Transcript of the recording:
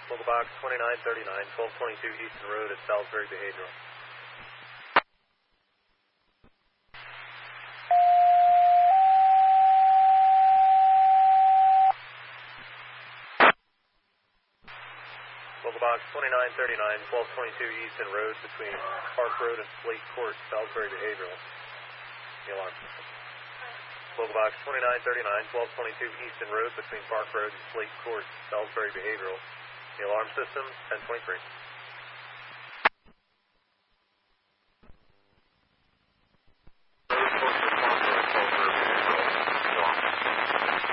Local box 2939, 1222 Easton Road at Salisbury Behavioral. Local box 2939, 1222 Easton Road between Park Road and Slate Court, Salisbury Behavioral. The alarm system. Local box 2939, 1222 Easton Road between Park Road and Slate Court, Salisbury Behavioral. The alarm system, 1023.